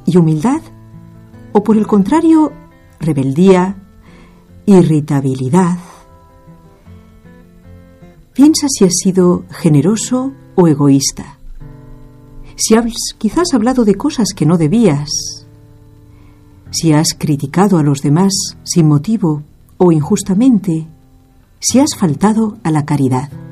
y humildad? ¿O por el contrario, rebeldía, irritabilidad? Piensa si has sido generoso o egoísta. Si has quizás hablado de cosas que no debías. Si has criticado a los demás sin motivo o injustamente. Si has faltado a la caridad.